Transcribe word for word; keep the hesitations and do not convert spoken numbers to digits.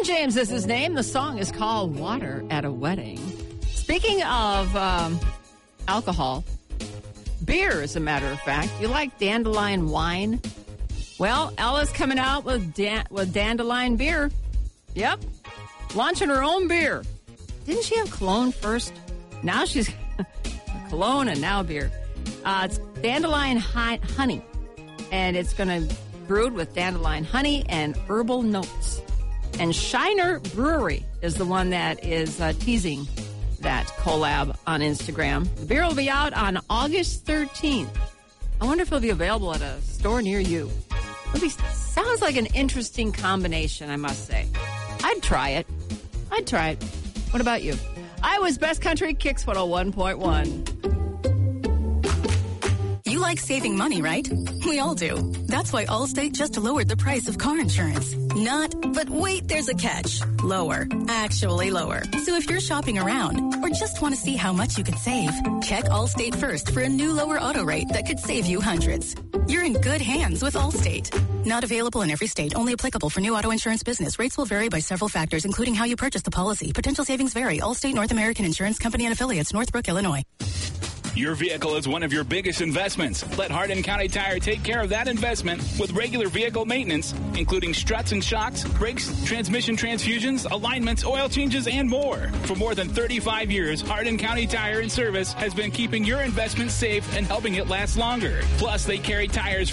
Kevin James is his name. The song is called Water at a Wedding. Speaking of um, alcohol, beer, as a matter of fact. You like dandelion wine? Well, Ella's coming out with, dan- with dandelion beer. Yep. Launching her own beer. Didn't she have cologne first? Now she's cologne and now beer. Uh, it's dandelion hi- honey. And it's going to brewed with dandelion honey and herbal notes. And Shiner Brewery is the one that is uh, teasing that collab on Instagram. The beer will be out on August thirteenth. I wonder if it'll be available at a store near you. It'll be, sounds like an interesting combination, I must say. I'd try it. I'd try it. What about you? Iowa's Best Country, Kicks one oh one point one. You like saving money, right? We all do. That's why Allstate just lowered the price of car insurance. Not, but wait, there's a catch. Lower. Actually lower. So if you're shopping around or just want to see how much you could save, check Allstate first for a new lower auto rate that could save you hundreds. You're in good hands with Allstate. Not available in every state. Only applicable for new auto insurance business. Rates will vary by several factors, including how you purchase the policy. Potential savings vary. Allstate North American Insurance Company and Affiliates, Northbrook, Illinois. Your vehicle is one of your biggest investments. Let Hardin County Tire take care of that investment with regular vehicle maintenance, including struts and shocks, brakes, transmission transfusions, alignments, oil changes, and more. For more than thirty-five years, Hardin County Tire and Service has been keeping your investment safe and helping it last longer. Plus, they carry tires